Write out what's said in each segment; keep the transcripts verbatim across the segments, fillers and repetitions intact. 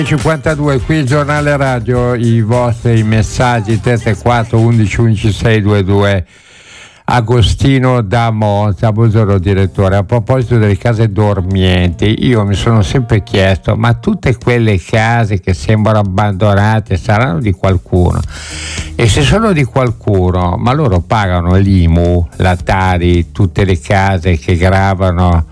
cinquantadue, qui il giornale radio, i vostri messaggi tre tre quattro undici undici sei due due. Agostino da Monza, buongiorno direttore. A proposito delle case dormienti, io mi sono sempre chiesto, ma tutte quelle case che sembrano abbandonate saranno di qualcuno? E se sono di qualcuno, ma loro pagano l'I M U, la Tari, tutte le case che gravano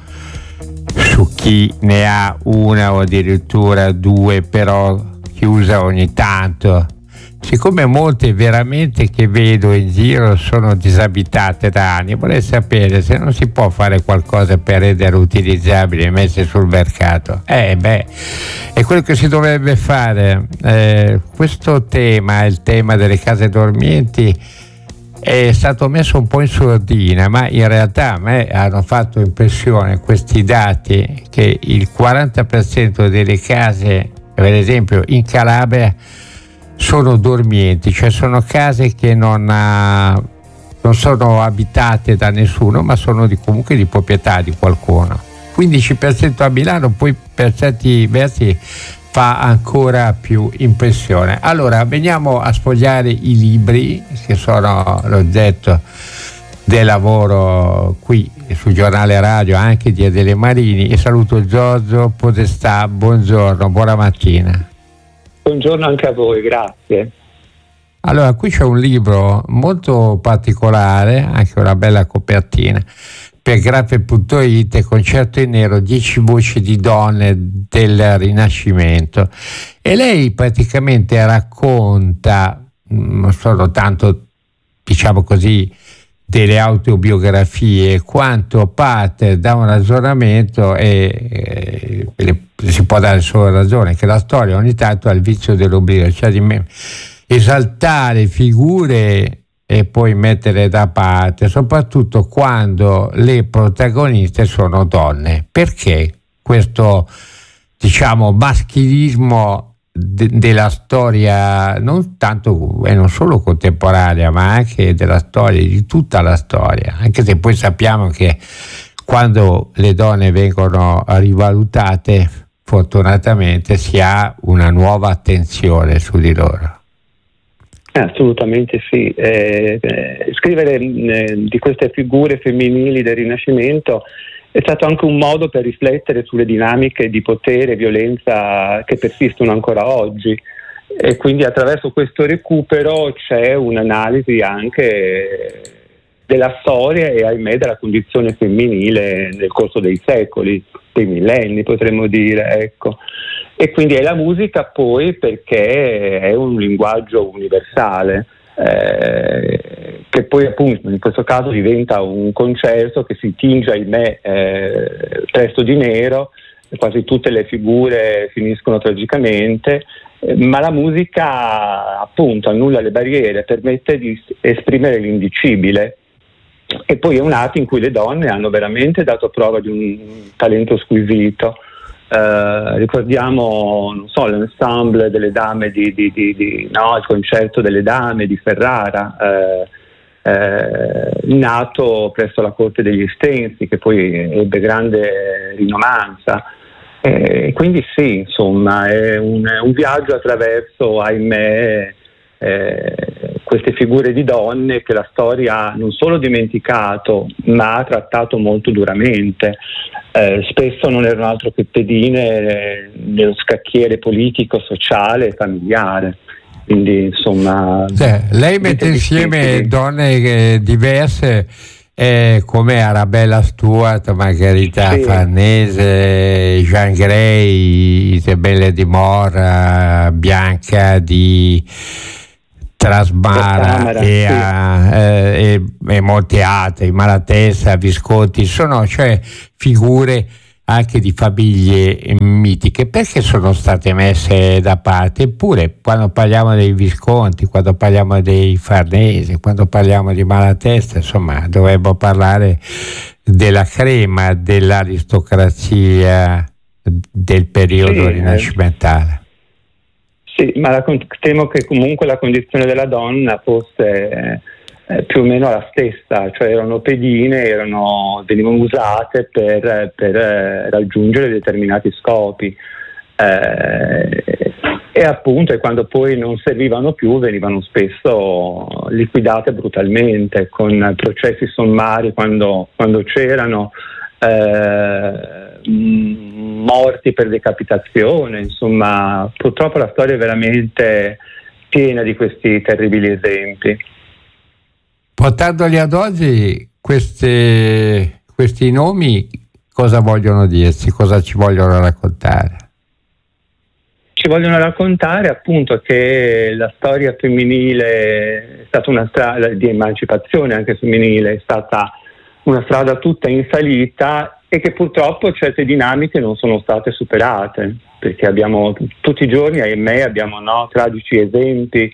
su chi ne ha una o addirittura due, però chiusa ogni tanto? Siccome molte veramente che vedo in giro sono disabitate da anni, vorrei sapere se non si può fare qualcosa per rendere utilizzabili e messe sul mercato. Eh beh, è quello che si dovrebbe fare. Eh, questo tema, il tema delle case dormienti, è stato messo un po' in sordina, ma in realtà a me hanno fatto impressione questi dati che il quaranta per cento delle case, per esempio in Calabria, sono dormienti, cioè sono case che non, ha, non sono abitate da nessuno, ma sono di, comunque di proprietà di qualcuno. quindici per cento a Milano, poi per certi versi fa ancora più impressione. Allora, veniamo a sfogliare i libri che sono l'oggetto del lavoro qui sul giornale radio, anche di Adele Marini, e saluto Giorgio Podestà. Buongiorno, buona mattina. Buongiorno anche a voi, grazie. Allora, qui c'è un libro molto particolare, anche una bella copertina, per Graphe punto it, Concerto in nero, dieci voci di donne del Rinascimento. E lei praticamente racconta, non sono tanto, diciamo così, delle autobiografie, quanto parte da un ragionamento, e eh, si può dare solo ragione, che la storia ogni tanto ha il vizio dell'oblio, cioè di me, esaltare figure e poi mettere da parte, soprattutto quando le protagoniste sono donne. Perché questo, diciamo, maschilismo de- della storia, non tanto e non solo contemporanea, ma anche della storia, di tutta la storia, anche se poi sappiamo che quando le donne vengono rivalutate, fortunatamente si ha una nuova attenzione su di loro. Assolutamente sì. Eh, eh, scrivere eh, di queste figure femminili del Rinascimento è stato anche un modo per riflettere sulle dinamiche di potere e violenza che persistono ancora oggi, e quindi attraverso questo recupero c'è un'analisi anche della storia e, ahimè, della condizione femminile nel corso dei secoli, dei millenni potremmo dire, ecco. E quindi è la musica poi perché è un linguaggio universale, eh, che poi appunto in questo caso diventa un concerto che si tinge, ahimè, eh, presto di nero, quasi tutte le figure finiscono tragicamente, eh, ma la musica appunto annulla le barriere, permette di esprimere l'indicibile. E poi è un atto in cui le donne hanno veramente dato prova di un talento squisito. Uh, ricordiamo, non so, l'ensemble delle dame di, di, di, di no, il concerto delle dame di Ferrara, uh, uh, nato presso la corte degli Estensi, che poi ebbe grande rinomanza. E quindi sì, insomma, è un, un viaggio attraverso, ahimè, eh, queste figure di donne che la storia ha non solo dimenticato, ma ha trattato molto duramente. Eh, spesso non erano altro che pedine eh, nello scacchiere politico, sociale e familiare. Quindi insomma, cioè, lei mette insieme donne eh, diverse, eh, come Arabella Stuart, Margherita sì. Farnese, Jean Grey, Isabella di Mora, Bianca di Trasmara e, sì. a, eh, e, e molti altri, Malatesta, Visconti, sono cioè figure anche di famiglie mitiche. Perché sono state messe da parte? Eppure quando parliamo dei Visconti, quando parliamo dei Farnese, quando parliamo di Malatesta, insomma dovremmo parlare della crema dell'aristocrazia del periodo sì, rinascimentale. Sì, ma la, temo che comunque la condizione della donna fosse eh, più o meno la stessa, cioè erano pedine, erano, venivano usate per, per eh, raggiungere determinati scopi. eh, e appunto e quando poi non servivano più venivano spesso liquidate brutalmente con processi sommari quando, quando c'erano, eh, morti per decapitazione. Insomma, purtroppo la storia è veramente piena di questi terribili esempi. Portandoli ad oggi, queste, questi nomi cosa vogliono dirci, cosa ci vogliono raccontare? Ci vogliono raccontare appunto che la storia femminile è stata una strada di emancipazione anche femminile, è stata una strada tutta in salita e che purtroppo certe dinamiche non sono state superate, perché abbiamo tutti i giorni, ahimè, abbiamo no, tragici esempi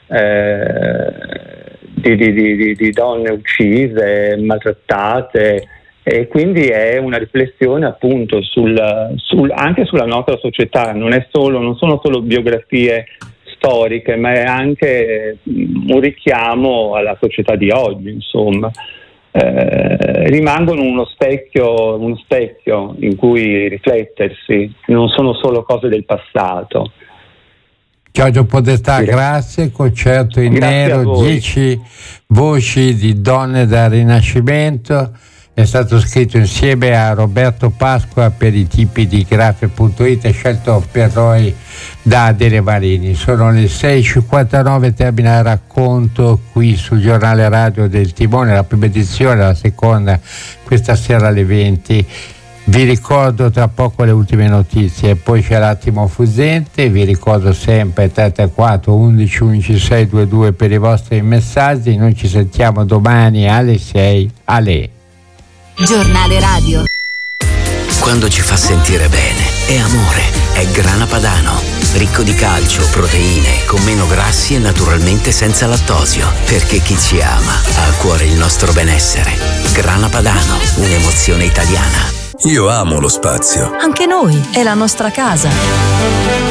eh, di, di, di, di donne uccise, maltrattate. E quindi è una riflessione appunto sul, sul, anche sulla nostra società, non è solo, non sono solo biografie storiche, ma è anche un richiamo alla società di oggi, insomma. Eh, rimangono uno specchio, uno specchio in cui riflettersi, non sono solo cose del passato. Giorgio Podestà, grazie. Concerto in Grazie nero, dieci voci di donne dal Rinascimento. È stato scritto insieme a Roberto Pasqua per i tipi di grafe punto it, scelto per noi da Adele Marini. Sono le sei e cinquantanove, termina il racconto qui sul giornale radio del Timone, la prima edizione, la seconda questa sera alle venti. Vi ricordo tra poco le ultime notizie, poi c'è l'attimo fuggente. Vi ricordo sempre tre tre quattro undici undici sei due due per i vostri messaggi. Noi ci sentiamo domani alle sei alle Giornale radio. Quando ci fa sentire bene, è amore, è Grana Padano. Ricco di calcio, proteine, con meno grassi e naturalmente senza lattosio. Perché chi ci ama ha a cuore il nostro benessere. Grana Padano, un'emozione italiana. Io amo lo spazio. Anche noi, è la nostra casa.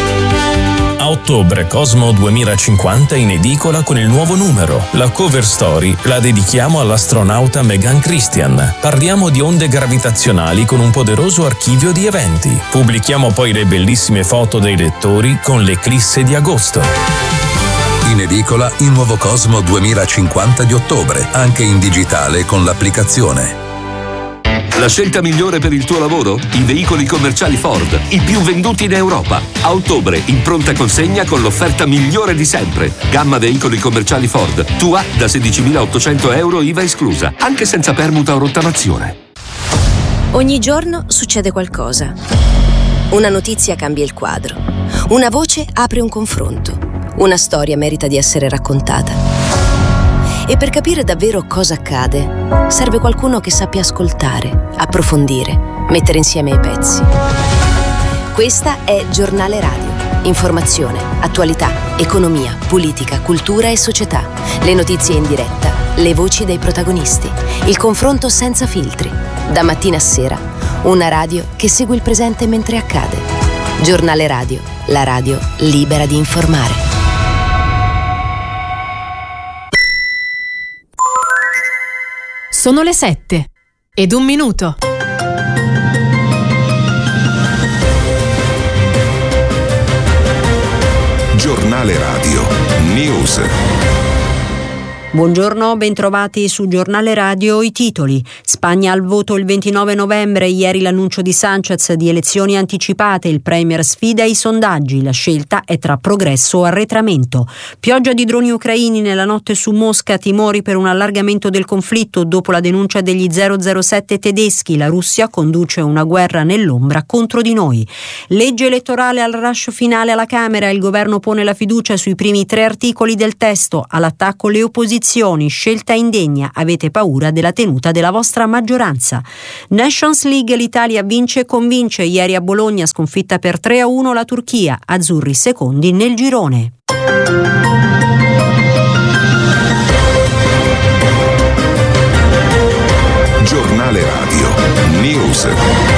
A ottobre Cosmo duemilacinquanta in edicola con il nuovo numero. La cover story la dedichiamo all'astronauta Megan Christian. Parliamo di onde gravitazionali con un poderoso archivio di eventi. Pubblichiamo poi le bellissime foto dei lettori con l'eclisse di agosto. In edicola il nuovo Cosmo duemilacinquanta di ottobre, anche in digitale con l'applicazione. La scelta migliore per il tuo lavoro? I veicoli commerciali Ford, i più venduti in Europa. A ottobre, in pronta consegna con l'offerta migliore di sempre. Gamma veicoli commerciali Ford, tua da sedicimilaottocento euro I V A esclusa, anche senza permuta o rottamazione. Ogni giorno succede qualcosa. Una notizia cambia il quadro. Una voce apre un confronto. Una storia merita di essere raccontata. E per capire davvero cosa accade, serve qualcuno che sappia ascoltare, approfondire, mettere insieme i pezzi. Questa è Giornale Radio. Informazione, attualità, economia, politica, cultura e società. Le notizie in diretta, le voci dei protagonisti, il confronto senza filtri. Da mattina a sera, una radio che segue il presente mentre accade. Giornale Radio, la radio libera di informare. Sono le sette ed un minuto. Giornale Radio News. Buongiorno, bentrovati su Giornale Radio. I titoli. Spagna al voto il ventinove novembre, ieri l'annuncio di Sánchez di elezioni anticipate, il premier sfida i sondaggi, la scelta è tra progresso o arretramento. Pioggia di droni ucraini nella notte su Mosca, timori per un allargamento del conflitto dopo la denuncia degli zero zero sette tedeschi, la Russia conduce una guerra nell'ombra contro di noi. Legge elettorale al rush finale alla Camera, il governo pone la fiducia sui primi tre articoli del testo, all'attacco le opposizioni. Scelta indegna, avete paura della tenuta della vostra maggioranza. Nations League, l'Italia vince e convince, ieri a Bologna sconfitta per tre a uno la Turchia, azzurri secondi nel girone. Giornale Radio News.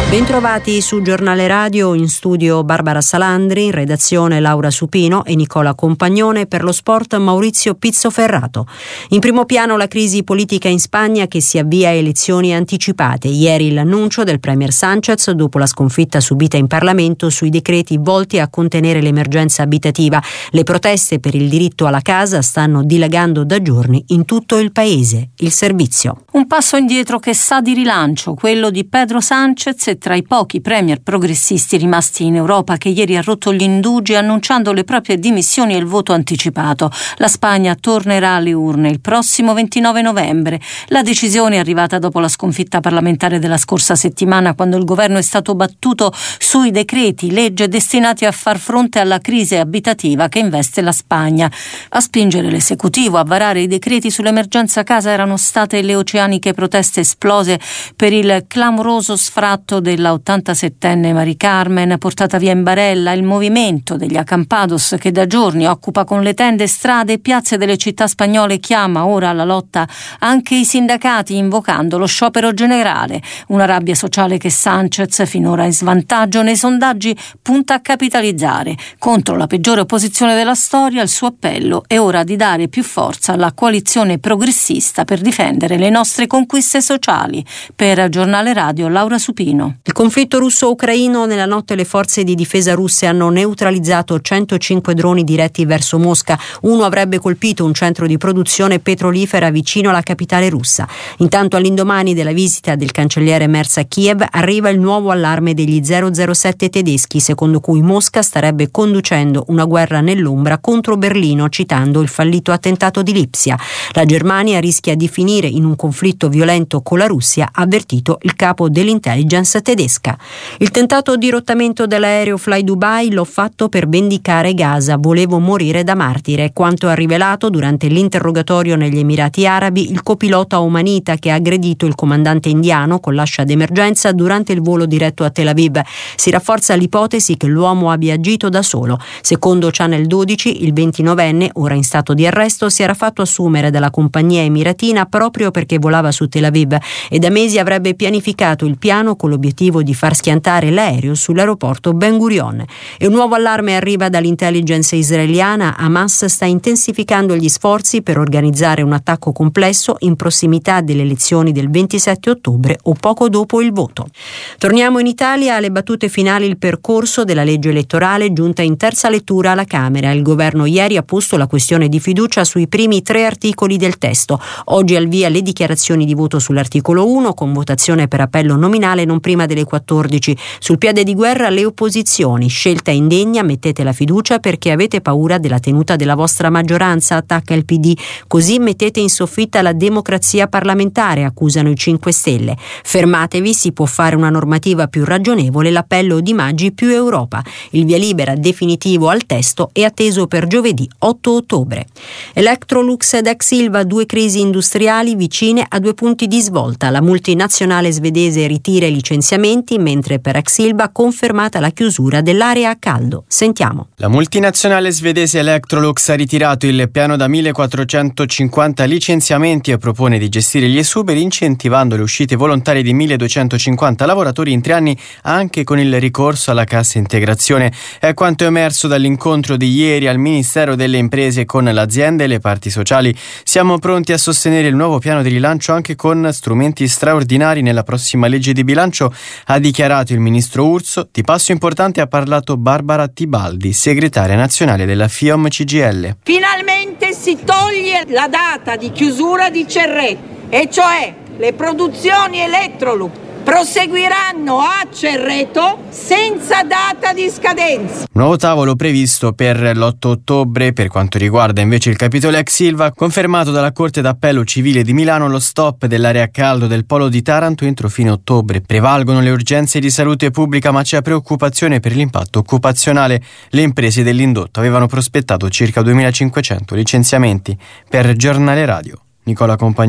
Bentrovati su Giornale Radio, in studio Barbara Salandri, in redazione Laura Supino e Nicola Compagnone, per lo sport Maurizio Pizzoferrato. In primo piano la crisi politica in Spagna che si avvia a elezioni anticipate. Ieri l'annuncio del premier Sánchez dopo la sconfitta subita in Parlamento sui decreti volti a contenere l'emergenza abitativa. Le proteste per il diritto alla casa stanno dilagando da giorni in tutto il paese. Il servizio. Un passo indietro che sa di rilancio, quello di Pedro Sánchez, tra i pochi premier progressisti rimasti in Europa, che ieri ha rotto gli indugi annunciando le proprie dimissioni e il voto anticipato. La Spagna tornerà alle urne il prossimo ventinove novembre. La decisione è arrivata dopo la sconfitta parlamentare della scorsa settimana, quando il governo è stato battuto sui decreti legge destinati a far fronte alla crisi abitativa che investe la Spagna. A spingere l'esecutivo a varare i decreti sull'emergenza casa erano state le oceaniche proteste esplose per il clamoroso sfratto della ottantasettenne Mari Carmen, portata via in barella, il movimento degli Acampados che da giorni occupa con le tende strade e piazze delle città spagnole chiama ora alla lotta anche i sindacati, invocando lo sciopero generale. Una rabbia sociale che Sánchez, finora in svantaggio nei sondaggi, punta a capitalizzare. Contro la peggiore opposizione della storia, il suo appello è ora di dare più forza alla coalizione progressista per difendere le nostre conquiste sociali. Per Giornale Radio, Laura Supino. Il conflitto russo-ucraino, nella notte le forze di difesa russe hanno neutralizzato centocinque droni diretti verso Mosca. Uno avrebbe colpito un centro di produzione petrolifera vicino alla capitale russa. Intanto, all'indomani della visita del cancelliere Merz a Kiev, arriva il nuovo allarme degli zero zero sette tedeschi, secondo cui Mosca starebbe conducendo una guerra nell'ombra contro Berlino, citando il fallito attentato di Lipsia. La Germania rischia di finire in un conflitto violento con la Russia, ha avvertito il capo dell'intelligence tedesca. Il tentato dirottamento dell'aereo Fly Dubai: l'ho fatto per vendicare Gaza, volevo morire da martire, quanto ha rivelato durante l'interrogatorio negli Emirati Arabi il copilota omanita che ha aggredito il comandante indiano con l'ascia d'emergenza durante il volo diretto a Tel Aviv. Si rafforza l'ipotesi che l'uomo abbia agito da solo. Secondo Channel dodici, il ventinovenne, ora in stato di arresto, si era fatto assumere dalla compagnia emiratina proprio perché volava su Tel Aviv e da mesi avrebbe pianificato il piano con l'obiettivo di far schiantare l'aereo sull'aeroporto Ben Gurion. E un nuovo allarme arriva dall'intelligence israeliana. Hamas sta intensificando gli sforzi per organizzare un attacco complesso in prossimità delle elezioni del ventisette ottobre o poco dopo il voto. Torniamo in Italia alle battute finali. Il percorso della legge elettorale giunta in terza lettura alla Camera. Il governo ieri ha posto la questione di fiducia sui primi tre articoli del testo. Oggi al via le dichiarazioni di voto sull'articolo uno, con votazione per appello nominale non prima delle quattordici. Sul piede di guerra le opposizioni: scelta indegna, mettete la fiducia perché avete paura della tenuta della vostra maggioranza, attacca il P D. Così mettete in soffitta la democrazia parlamentare, accusano i cinque Stelle. Fermatevi, si può fare una normativa più ragionevole, l'appello di Maggi più Europa. Il via libera definitivo al testo è atteso per giovedì otto ottobre. Electrolux ed Ex Ilva, due crisi industriali vicine a due punti di svolta. La multinazionale svedese ritira i licenziamenti, mentre per Ex Ilva confermata la chiusura dell'area a caldo. Sentiamo. La multinazionale svedese Electrolux ha ritirato il piano da millequattrocentocinquanta licenziamenti e propone di gestire gli esuberi incentivando le uscite volontarie di milleduecentocinquanta lavoratori in tre anni, anche con il ricorso alla cassa integrazione. È quanto emerso dall'incontro di ieri al Ministero delle Imprese con l'azienda e le parti sociali. Siamo pronti a sostenere il nuovo piano di rilancio anche con strumenti straordinari nella prossima legge di bilancio, ha dichiarato il ministro Urso. Di passo importante ha parlato Barbara Tibaldi, segretaria nazionale della FIOM C G I L. Finalmente si toglie la data di chiusura di Cerreto, e cioè le produzioni Electrolux proseguiranno a Cerreto senza data di scadenza. Nuovo tavolo previsto per l'otto ottobre. Per quanto riguarda invece il capitolo Ex Ilva, confermato dalla Corte d'Appello Civile di Milano lo stop dell'area a caldo del polo di Taranto entro fine ottobre. Prevalgono le urgenze di salute pubblica, ma c'è preoccupazione per l'impatto occupazionale. Le imprese dell'indotto avevano prospettato circa duemilacinquecento licenziamenti. Per Giornale Radio, Nicola Compagnone.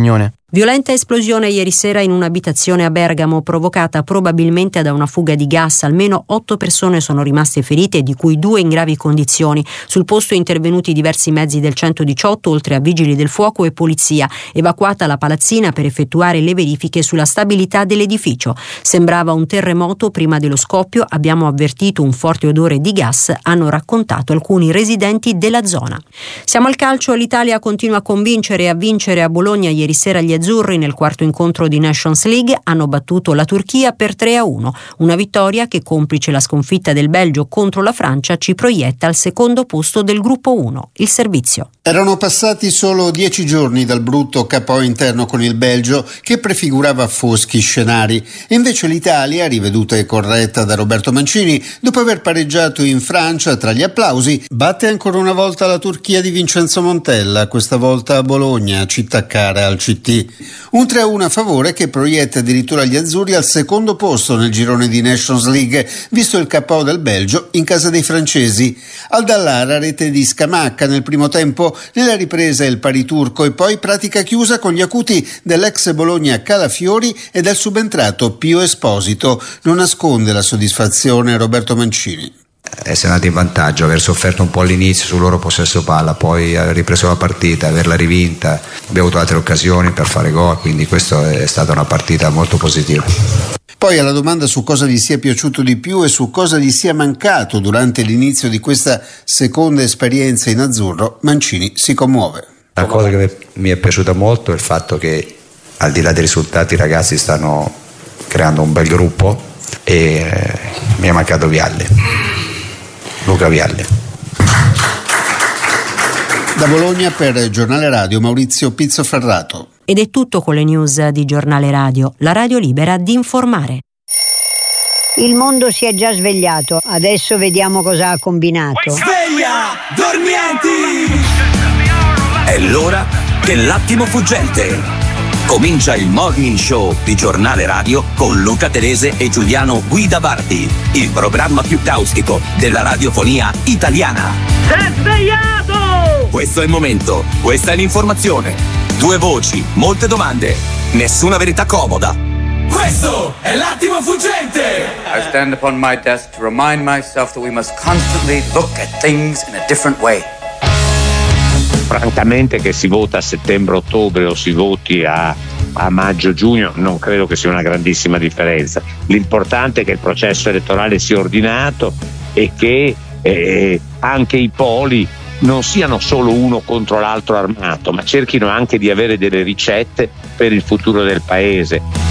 Violenta esplosione ieri sera in un'abitazione a Bergamo, provocata probabilmente da una fuga di gas. Almeno otto persone sono rimaste ferite, di cui due in gravi condizioni. Sul posto intervenuti diversi mezzi del centodiciotto, oltre a vigili del fuoco e polizia. Evacuata la palazzina per effettuare le verifiche sulla stabilità dell'edificio. Sembrava un terremoto prima dello scoppio. Abbiamo avvertito un forte odore di gas, hanno raccontato alcuni residenti della zona. Siamo al calcio. L'Italia continua a convincere e a vincere a Bologna. Ieri sera gli azzurri nel quarto incontro di Nations League hanno battuto la Turchia per tre a uno, una vittoria che, complice la sconfitta del Belgio contro la Francia, ci proietta al secondo posto del gruppo uno. Il servizio. Erano passati solo dieci giorni dal brutto K O interno con il Belgio, che prefigurava foschi scenari. E invece l'Italia, riveduta e corretta da Roberto Mancini, dopo aver pareggiato in Francia tra gli applausi, batte ancora una volta la Turchia di Vincenzo Montella, questa volta a Bologna, città cara al C T. Un tre a uno a favore che proietta addirittura gli azzurri al secondo posto nel girone di Nations League, visto il K O del Belgio in casa dei francesi. Al Dallara, rete di Scamacca nel primo tempo, nella ripresa il pari turco e poi pratica chiusa con gli acuti dell'ex Bologna Calafiori e del subentrato Pio Esposito. Non nasconde la soddisfazione Roberto Mancini. Essere andati in vantaggio, aver sofferto un po' all'inizio sul loro possesso palla, poi aver ripreso la partita, averla rivinta, abbiamo avuto altre occasioni per fare gol, quindi questa è stata una partita molto positiva. Poi alla domanda su cosa gli sia piaciuto di più e su cosa gli sia mancato durante l'inizio di questa seconda esperienza in azzurro, Mancini si commuove. La cosa che mi è piaciuta molto è il fatto che, al di là dei risultati, i ragazzi stanno creando un bel gruppo e eh, mi è mancato Vialli, Luca Vialli. Da Bologna per Giornale Radio Maurizio Pizzoferrato. Ed è tutto con le news di Giornale Radio, la radio libera di informare. Il mondo si è già svegliato, adesso vediamo cosa ha combinato. Sveglia, dormienti! È l'ora dell'attimo fuggente. Comincia il Morning Show di Giornale Radio con Luca Telese e Giuliano Guida Bardi, il programma più caustico della radiofonia italiana. Sei svegliato! Questo è il momento, questa è l'informazione. Due voci, molte domande, nessuna verità comoda. Questo è l'attimo fuggente! I stand upon my desk to remind myself that we must constantly look at things in a different way. Francamente, che si vota a settembre-ottobre o si voti a, a maggio-giugno, non credo che sia una grandissima differenza. L'importante è che il processo elettorale sia ordinato e che eh, anche i poli non siano solo uno contro l'altro armato, ma cerchino anche di avere delle ricette per il futuro del paese.